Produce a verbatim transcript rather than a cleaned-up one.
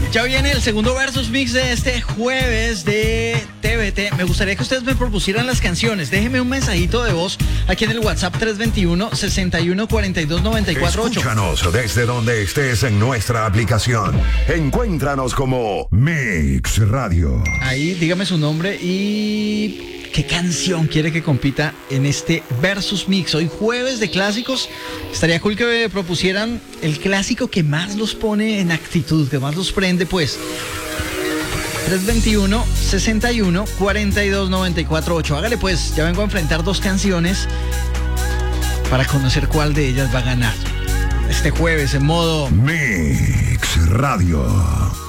Ya viene el segundo Versus Mix de este jueves de T V T. Me gustaría que ustedes me propusieran las canciones. Déjenme un mensajito de voz aquí en el WhatsApp tres dos uno, seis uno cuatro dos, nueve cuatro ocho. Escúchanos desde donde estés en nuestra aplicación. Encuéntranos como Mix Radio. Ahí dígame su nombre y qué canción quiere que compita en este Versus Mix. Hoy jueves de clásicos. Estaría cool que me propusieran el clásico que más los pone en actitud, que más los prende, pues. tres dos uno, seis uno cuatro dos, nueve cuatro ocho. Hágale pues, ya vengo a enfrentar dos canciones para conocer cuál de ellas va a ganar este jueves en modo Mix Radio.